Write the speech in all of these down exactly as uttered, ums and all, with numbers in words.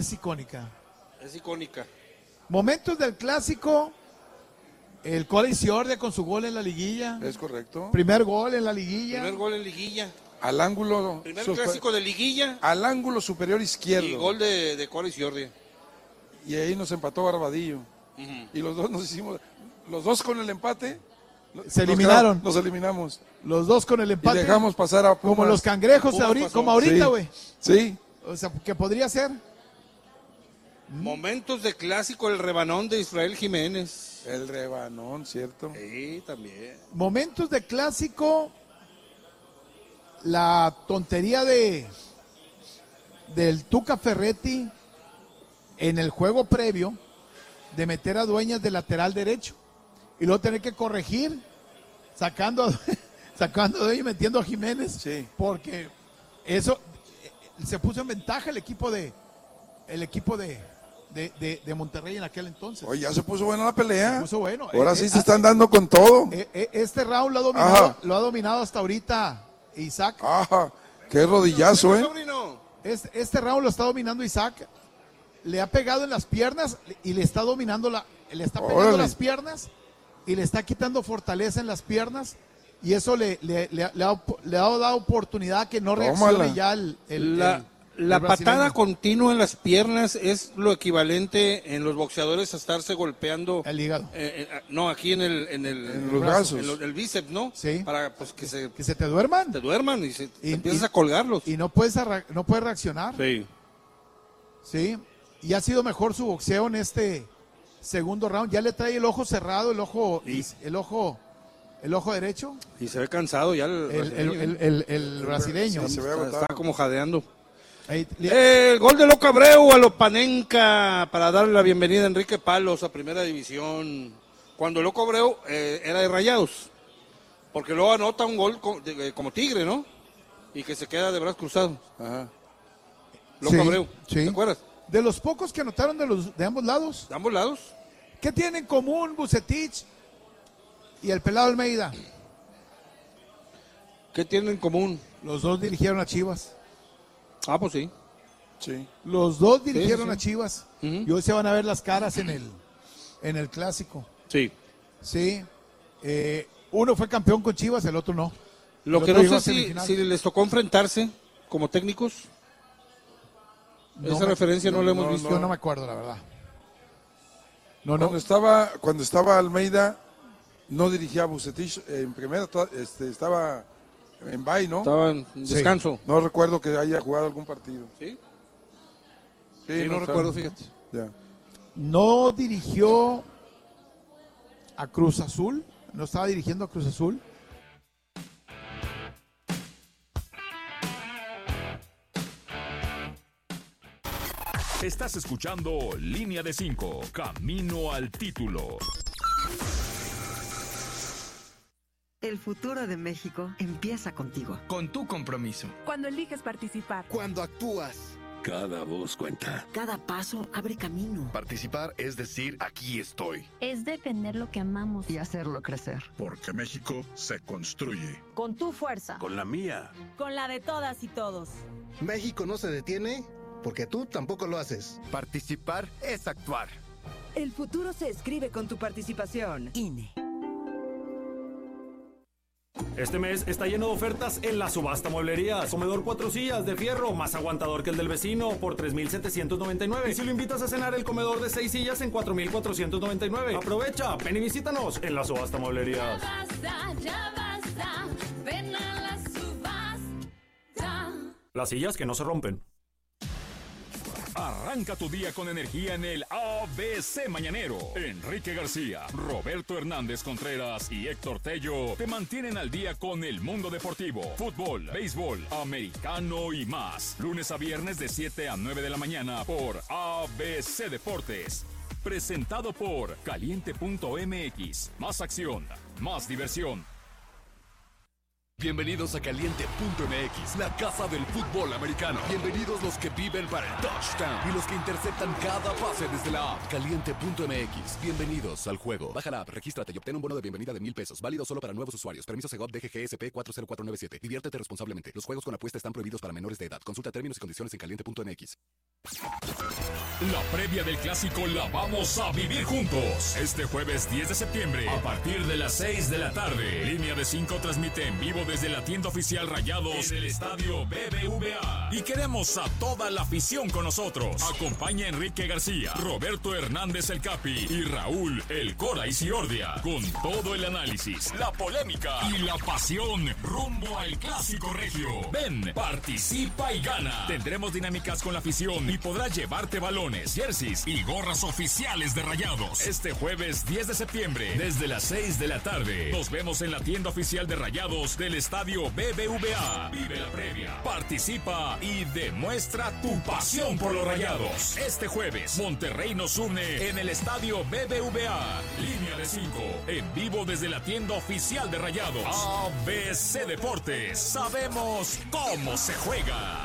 Es icónica. Es icónica. Momentos del clásico, el Cole Ciordia con su gol en la liguilla. Es correcto. Primer gol en la liguilla. Primer gol en liguilla. Al ángulo. Primer super, clásico de liguilla. Al ángulo superior izquierdo. Y gol de, de Cole Ciordia. Y ahí nos empató Barbadillo. Uh-huh. Y los dos nos hicimos, los dos con el empate. Se eliminaron. Nos, nos eliminamos. Los dos con el empate. Y dejamos pasar a Pumas. Como los cangrejos, ahorita, como ahorita, güey. Sí, sí. O sea, ¿qué podría ser? Momentos de clásico, el rebanón de Israel Jiménez. El rebanón, ¿cierto? Sí, también. Momentos de clásico, la tontería de del Tuca Ferretti en el juego previo de meter a Dueñas de lateral derecho y luego tener que corregir sacando a, sacando a Dueñas y metiendo a Jiménez, sí. Porque eso se puso en ventaja el equipo de el equipo de De, de, de Monterrey en aquel entonces. Oye, ya se puso buena la pelea. Se puso bueno. Ahora eh, sí eh, se están dando con todo. Eh, eh, este round lo ha dominado, lo ha dominado hasta ahorita Isaac. Ajá, qué rodillazo, ¿eh? Este, este round lo está dominando Isaac. Le ha pegado en las piernas y le está dominando la, le está pegando Órale. las piernas y le está quitando fortaleza en las piernas. Y eso le, le, le, le, ha, le ha dado oportunidad que no reaccione Tómala. ya el, el, La, el la el brasileño. patada continua en las piernas es lo equivalente en los boxeadores a estarse golpeando el hígado. Eh, eh, no, aquí en el en el, En los brazos. en lo- el bíceps, ¿no? Sí. Para pues que se Que se te duerman te duerman y se te Y- empiezas y- a colgarlos. y no puedes, arra- no puedes reaccionar. Sí. Sí, y ha sido mejor su boxeo en este segundo round. Ya le trae el ojo cerrado, el ojo, Sí. el ojo, el ojo derecho, Y se ve cansado ya el, el, el, el, el- el brasileño. Sí, se ve está, agotado. está como jadeando. Ahí, le- El gol de Loco Abreu a Lopanenka para darle la bienvenida a Enrique Palos a Primera División. Cuando Loco Abreu eh, era de Rayados. Porque luego anota un gol co- de- de- como Tigre, ¿no? Y que se queda de brazos cruzados. Ajá. Loco Sí, Abreu. sí. ¿Te acuerdas? De los pocos que anotaron de los de ambos lados, De ambos lados. ¿qué tienen en común Bucetich y el pelado Almeida? ¿Qué tienen en común? Los dos dirigieron a Chivas. Ah, pues sí. Sí. Los dos dirigieron sí, sí. a Chivas. Ujú. Y hoy se van a ver las caras en el en el clásico. Sí. Sí. Eh, uno fue campeón con Chivas, el otro no. Lo El que otro no llegó sé a si, semifinal. si les tocó enfrentarse como técnicos. No Esa me- referencia no, no, la hemos no, visto. Yo no me acuerdo, la verdad. No, no. Cuando estaba, cuando estaba Almeida, no dirigía a Bucetich en primera, to- este, estaba en bye, ¿no? Estaba en descanso. No recuerdo que haya jugado algún partido. ¿Sí? Sí, Sí, no está- recuerdo, fíjate. Ya. No dirigió a Cruz Azul. No estaba dirigiendo a Cruz Azul. Estás escuchando Línea de cinco, Camino al título. El futuro de México empieza contigo. Con tu compromiso. Cuando eliges participar. Cuando actúas. Cada voz cuenta. Cada paso abre camino. Participar es decir, aquí estoy. Es defender lo que amamos. Y hacerlo crecer. Porque México se construye. Con tu fuerza. Con la mía. Con la de todas y todos. México no se detiene porque tú tampoco lo haces. Participar es actuar. El futuro se escribe con tu participación. I N E. Este mes está lleno de ofertas en la subasta mueblerías. Comedor cuatro sillas de fierro, más aguantador que el del vecino, por tres mil setecientos noventa y nueve. Y si lo invitas a cenar, el comedor de seis sillas en cuatro mil cuatrocientos noventa y nueve. Aprovecha, ven y visítanos en la subasta mueblerías. Ya basta, ya basta, ven a la subasta. Las sillas que no se rompen. Arranca tu día con energía en el A B C Mañanero. Enrique García, Roberto Hernández Contreras y Héctor Tello te mantienen al día con el mundo deportivo, fútbol, béisbol, americano y más. Lunes a viernes de siete a nueve de la mañana por A B C Deportes. Presentado por Caliente punto M X. Más acción, más diversión. Bienvenidos a Caliente punto M X, la casa del fútbol americano. Bienvenidos los que viven para el touchdown y los que interceptan cada pase desde la app. Caliente punto M X, bienvenidos al juego. Baja la app, regístrate y obtén un bono de bienvenida de mil pesos. Válido solo para nuevos usuarios. Permiso Segov D G G S P cuatro cero cuatro nueve siete. Diviértete responsablemente. Los juegos con apuesta están prohibidos para menores de edad. Consulta términos y condiciones en caliente punto M X. La previa del clásico la vamos a vivir juntos. Este jueves diez de septiembre, a partir de las seis de la tarde. Línea de cinco transmite en vivo desde la tienda oficial Rayados en el estadio B B V A. Y queremos a toda la afición con nosotros. Acompaña a Enrique García, Roberto Hernández el Capi y Raúl el Cora Isiordia. Con todo el análisis, la polémica y la pasión rumbo al clásico regio. Ven, participa y gana. Tendremos dinámicas con la afición y podrás llevarte balones, jerseys y gorras oficiales de Rayados. Este jueves diez de septiembre, desde las seis de la tarde. Nos vemos en la tienda oficial de Rayados del estadio B B V A. Vive la previa, participa y demuestra tu pasión por los Rayados. Este jueves, Monterrey nos une en el estadio B B V A. Línea de cinco, en vivo desde la tienda oficial de Rayados. A B C Deportes, sabemos cómo se juega.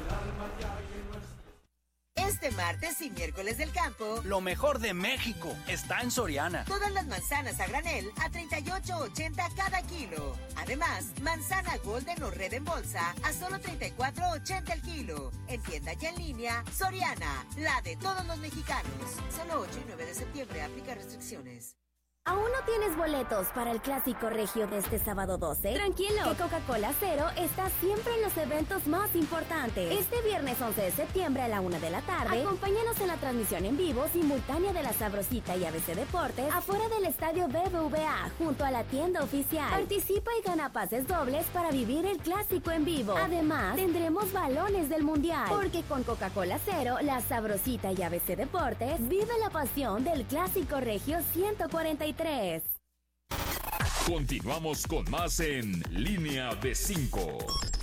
Este martes y miércoles del campo, lo mejor de México está en Soriana. Todas las manzanas a granel a treinta y ocho ochenta cada kilo. Además, manzana Golden o Red en bolsa a solo treinta y cuatro ochenta el kilo. En tienda y en línea, Soriana, la de todos los mexicanos. Solo ocho y nueve de septiembre, aplica restricciones. ¿Aún no tienes boletos para el Clásico Regio de este sábado doce? Tranquilo, que Coca-Cola Cero está siempre en los eventos más importantes. Este viernes once de septiembre a la una de la tarde, acompáñanos en la transmisión en vivo simultánea de La Sabrosita y A B C Deportes afuera del estadio B B V A, junto a la tienda oficial. Participa y gana pases dobles para vivir el Clásico en vivo. Además, tendremos balones del Mundial, porque con Coca-Cola Cero, La Sabrosita y A B C Deportes, vive la pasión del Clásico Regio ciento cuarenta y tres. Continuamos con más en Línea de cinco.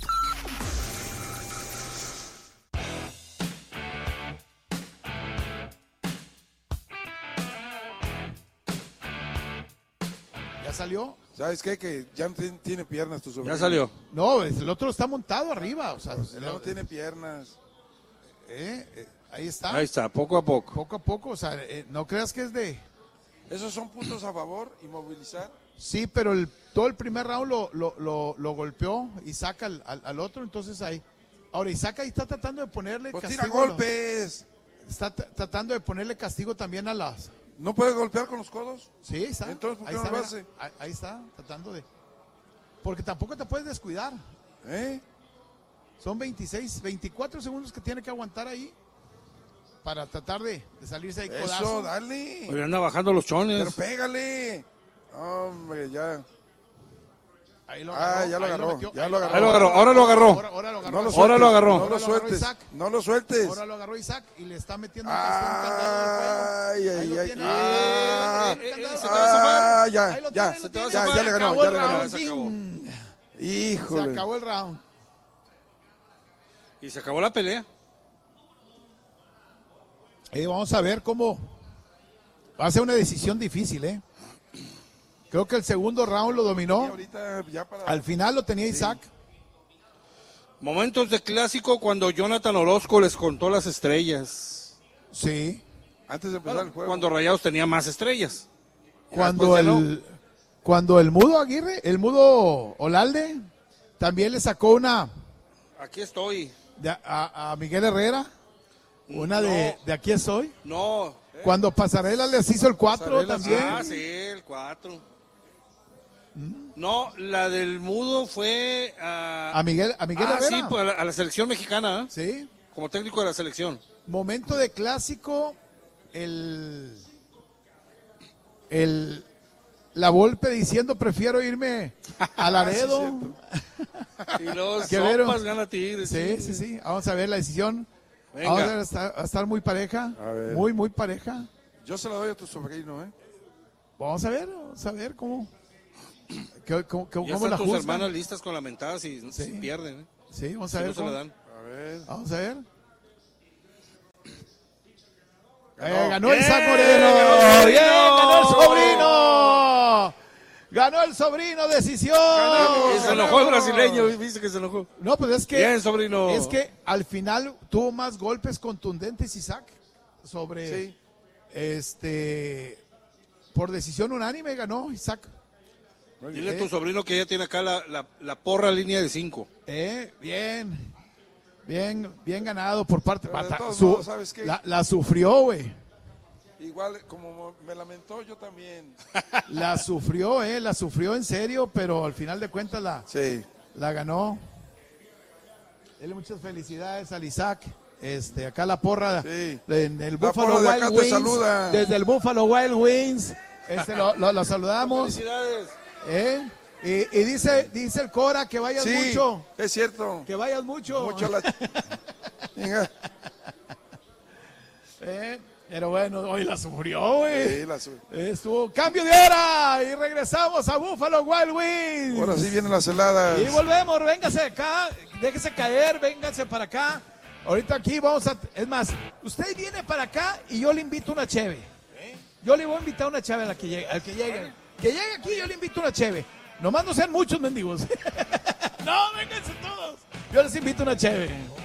¿Ya salió? ¿Sabes qué? Que ya no tiene, tiene piernas tu sobrino. Ya salió. No, el otro está montado arriba. O sea, ya no tiene piernas. Eh, eh, ahí está. Ahí está, poco a poco. Poco a poco, o sea, eh, no creas que es de... ¿Esos son puntos a favor? ¿Inmovilizar? Sí, pero el, todo el primer round lo, lo, lo, lo golpeó y saca al, al, al otro, entonces ahí. Ahora, Isaac ahí está tratando de ponerle pues castigo. Tira golpes. Está t- tratando de ponerle castigo también a las... ¿No puede golpear con los codos? Sí, está. Entonces, ¿por qué ahí, no está lo mira, hace? ahí, ahí está, tratando de... Porque tampoco te puedes descuidar. ¿Eh? Son veintiséis, veinticuatro segundos que tiene que aguantar ahí para tratar de, de salirse ahí codazo. Eso, dale. Oye, anda bajando los chones. Pero pégale. Hombre, ya. Ahí lo ah, agarró, ya lo ahí agarró. metió, ya ahí lo agarró. Ahí lo agarró, ahora lo agarró. Ahora, ahora lo agarró. No lo ahora lo agarró. No lo sueltes. No lo sueltes. Ahora lo agarró Isaac y le está metiendo Ay, ay, ay. Ah, ah, ya, ya, ya, ya le ganó, ya le ganó. Se acabó. Híjole. Se acabó el round. Y se acabó la pelea. Eh, vamos a ver cómo va a ser una decisión difícil, ¿eh? Creo que el segundo round lo dominó. Ahorita ya para... Al final lo tenía Isaac. Sí. Momentos de clásico cuando Jonathan Orozco les contó las estrellas. Sí. Antes de empezar Bueno, el juego. cuando Rayados tenía más estrellas. Cuando el, no. cuando el Mudo Aguirre, el Mudo Olalde, también le sacó una Aquí estoy. de, a, a Miguel Herrera. Una no. de, de Aquí estoy. No. Cuando Pasarela les hizo el cuatro Pasarela, también. Ah, sí, el cuatro. No, la del Mudo fue a... A Miguel, a Miguel ah, Herrera. sí, pues a la, a la selección mexicana, ¿eh? Sí. Como técnico de la selección. Momento de clásico, el, el la Volpe diciendo prefiero irme a Laredo. Y luego ¿Qué vieron? sopas gana Tigres. Sí, sí, sí. Vamos a ver la decisión. Venga. Vamos a, ver, a, estar, a estar muy pareja. A ver. Muy, muy pareja. Yo se la doy a tu sobrino, ¿eh? Vamos a ver, vamos a ver cómo, qué- cómo, cómo, Ya cómo están la tus juzgan. hermanas listas con la mentada si, Sí. si pierden. ¿eh? Sí, vamos a Si ver no se la cómo- dan. A ver. Vamos a ver. Ganó. Eh, ganó Bien, Isaac Moreno. ganó el sobrino. Bien, ganó el sobrino. Ganó el sobrino, decisión. Ganamos. Y se enojó el brasileño, dice que se enojó. No, pues es que. Bien, sobrino. Es que al final tuvo más golpes contundentes Isaac sobre. Sí. Este. Por decisión unánime ganó Isaac. Dile a tu sobrino que ya tiene acá la, la, la porra línea de cinco. Eh, bien. Bien, bien ganado por parte. Pero de Pata, todos su, modos, ¿sabes qué? La, la sufrió, güey. Igual, como me lamentó, yo también. La sufrió, eh, la sufrió en serio, pero al final de cuentas la, sí. la ganó. Dele muchas felicidades al Isaac. Este, acá la porra sí. en el la Buffalo porra de Wild acá Wings. te saluda. Desde el Buffalo Wild Wings. Este, lo, lo, lo saludamos. Felicidades. ¿Eh? Y, y dice, dice el Cora que vayas sí, mucho. Es cierto. Que vayas mucho. Mucho la... Venga. ¿Eh? Pero bueno, hoy la sufrió, güey. Sí, la sufrió. Estuvo cambio de hora y regresamos a Buffalo Wild Wings. Ahora sí vienen las heladas. Y volvemos, véngase acá, déjese caer, véngase para acá. Ahorita aquí vamos a, es más, usted viene para acá y yo le invito una cheve. Yo le voy a invitar una cheve al que llegue, al que llegue. Que llegue aquí, yo le invito una cheve. Nomás no sean muchos mendigos. No, vénganse todos. Yo les invito una cheve.